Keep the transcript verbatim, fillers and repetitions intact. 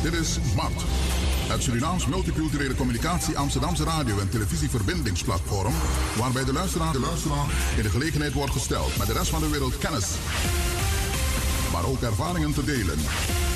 Dit is M A R T, het Surinaams Multiculturele Communicatie Amsterdamse radio- en televisieverbindingsplatform, waarbij de luisteraar, de luisteraar in de gelegenheid wordt gesteld met de rest van de wereld kennis, maar ook ervaringen te delen.